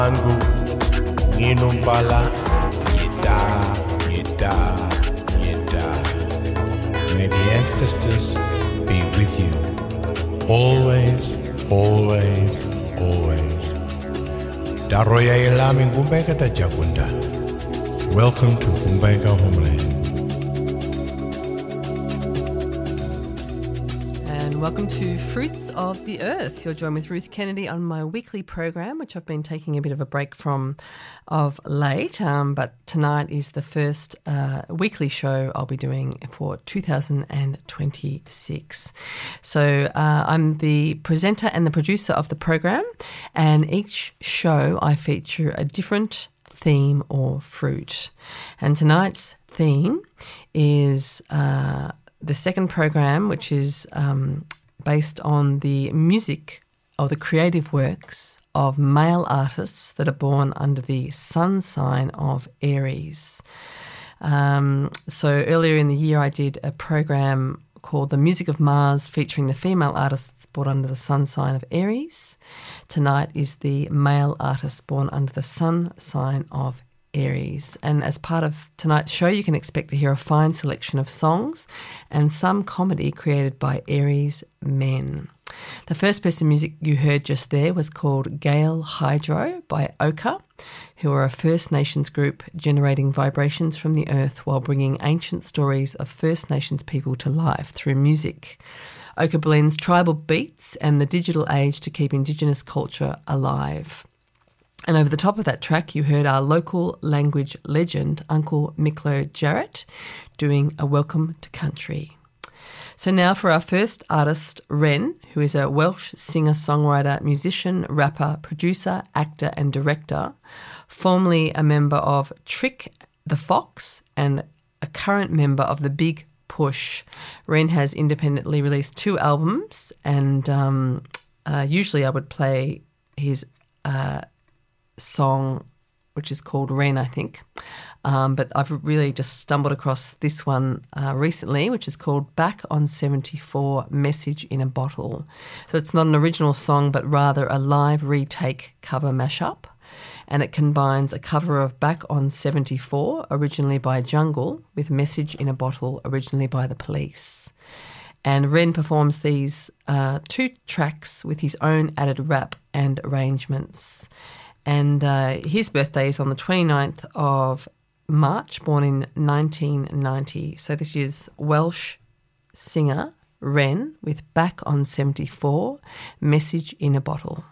Angu, Ninumbala, Yeda, Yeda, Yeda. May the ancestors be with you. Always, always, always. Daroya Ilami Ngumbeka Tajagunda. Welcome to Ngumbeka Homeland. Welcome to Fruits of the Earth. You're joined with Ruth Kennedy on my weekly program, which I've been taking a bit of a break from of late, but tonight is the first weekly show I'll be doing for 2026. So I'm the presenter and the producer of the program, and each show I feature a different theme or fruit. And tonight's theme is the second program, which is based on the music or the creative works of male artists that are born under the sun sign of Aries. So earlier in the year I did a program called The Music of Mars, featuring the female artists born under the sun sign of Aries. Tonight is the male artists born under the sun sign of Aries. And as part of tonight's show, you can expect to hear a fine selection of songs and some comedy created by Aries men. The first piece of music you heard just there was called Gale Hydro by Oka, who are a First Nations group generating vibrations from the earth while bringing ancient stories of First Nations people to life through music. Oka blends tribal beats and the digital age to keep Indigenous culture alive. And over the top of that track, you heard our local language legend, Uncle Miklo Jarrett, doing a Welcome to Country. So now for our first artist, Ren, who is a Welsh singer-songwriter, musician, rapper, producer, actor and director, formerly a member of Trick the Fox and a current member of the Big Push. Ren has independently released 2 albums, and usually I would play his song, which is called Ren, I think. But I've really just stumbled across this one recently, which is called Back on 74, Message in a Bottle. So it's not an original song, but rather a live retake cover mashup. And it combines a cover of Back on 74, originally by Jungle, with Message in a Bottle, originally by The Police. And Ren performs these 2 tracks with his own added rap and arrangements. And his birthday is on the 29th of March, born in 1990. So this is Welsh singer Ren with Back on 74, Message in a Bottle.